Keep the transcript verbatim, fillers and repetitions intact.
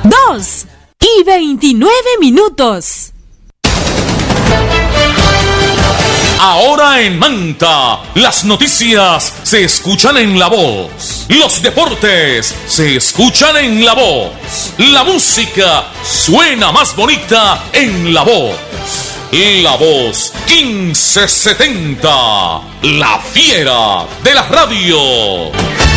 dos y veintinueve minutos. Ahora en Manta, las noticias se escuchan en La Voz. Los deportes se escuchan en La Voz. La música suena más bonita en La Voz. La Voz quince setenta, la fiera de la radio.